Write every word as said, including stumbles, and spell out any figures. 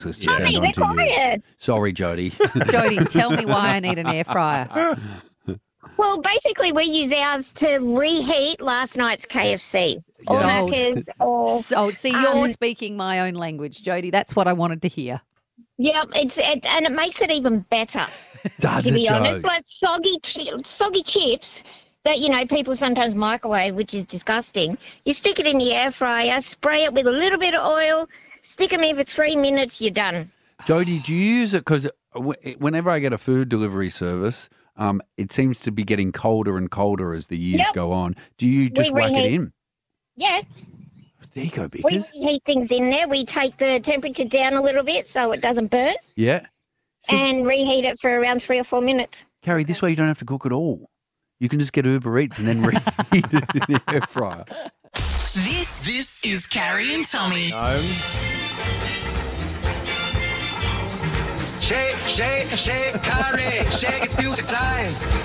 It's Tommy, sound they're onto you. quiet. Sorry, Jody. Jody, tell me why I need an air fryer. Well, basically, we use ours to reheat last night's K F C. Or Sold. Macca's or... So, see, you're Um, speaking my own language, Jody. That's what I wanted to hear. Yep, it's it, and it makes it even better, Does to it, be honest. Joe? Like soggy, chi- soggy chips that, you know, people sometimes microwave, which is disgusting. You stick it in the air fryer, spray it with a little bit of oil, stick them in for three minutes, you're done. Jody, do you use it? Because whenever I get a food delivery service, um, it seems to be getting colder and colder as the years Yep. go on. Do you just We whack it reheat. in? Yeah, There you go, we Bickers. reheat things in there. We take the temperature down a little bit so it doesn't burn Yeah. See, and reheat it for around three or four minutes. Carrie, this way you don't have to cook at all. You can just get Uber Eats and then reheat it in the air fryer. This this is Carrie and Tommy. Shake, shake, shake, Carrie, shake, it's music time.